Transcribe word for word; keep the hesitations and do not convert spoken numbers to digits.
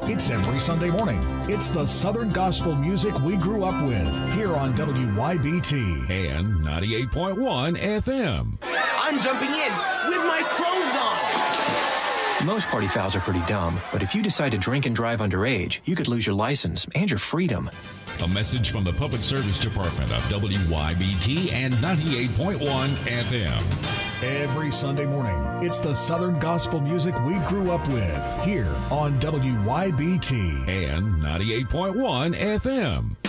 It's every Sunday morning. It's the Southern gospel music we grew up with here on W Y B T and ninety-eight point one F M. I'm jumping in with my clothes on. Most party fouls are pretty dumb, but if you decide to drink and drive underage, you could lose your license and your freedom. A message from the Public Service Department of W Y B T and ninety-eight point one F M. Every Sunday morning, it's the Southern gospel music we grew up with here on W Y B T and ninety-eight point one F M.